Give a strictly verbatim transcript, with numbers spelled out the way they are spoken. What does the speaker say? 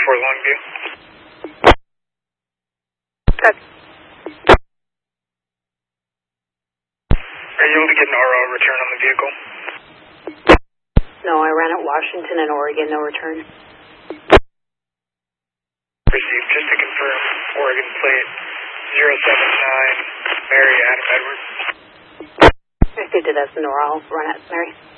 Fort Longview. Good. Are you able to get an R O return on the vehicle? No, I ran at Washington and Oregon, no return. Received. Just to confirm, Oregon plate zero seven nine, Mary Adam Edwards. Received it as Nora. I'll run at Mary.